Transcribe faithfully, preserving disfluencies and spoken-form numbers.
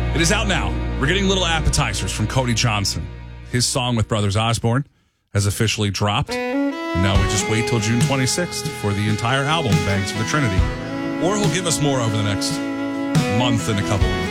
It is out now. We're getting little appetizers from Cody Johnson. His song with Brothers Osborne has officially dropped. And now we just wait till June twenty-sixth for the entire album, Bangs for the Trinity. Or he'll give us more over the next month and a couple of weeks.